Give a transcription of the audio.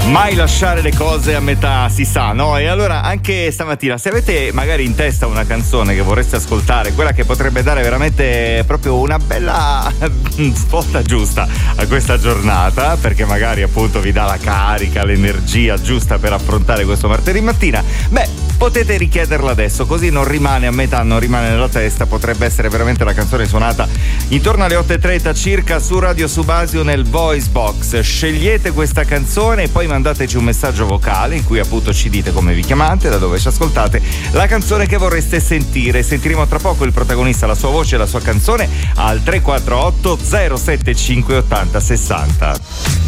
Mai lasciare le cose a metà, si sa, no? E allora anche stamattina, se avete magari in testa una canzone che vorreste ascoltare, quella che potrebbe dare veramente proprio una bella sfotta giusta a questa giornata, perché magari appunto vi dà la carica, l'energia giusta per affrontare questo martedì mattina, beh, potete richiederla adesso, così non rimane a metà, non rimane nella testa. Potrebbe essere veramente la canzone suonata intorno alle 8:30 circa su Radio Subasio nel Voice Box. Scegliete questa canzone e poi mandateci un messaggio vocale in cui appunto ci dite come vi chiamate, da dove ci ascoltate, la canzone che vorreste sentire. Sentiremo tra poco il protagonista, la sua voce e la sua canzone al 348 075 80 60.